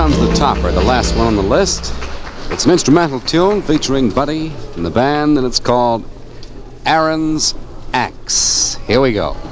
comes the topper, the last one on the list. It's an instrumental tune featuring Buddy and the band, and it's called Aaron's Axe. Here we go.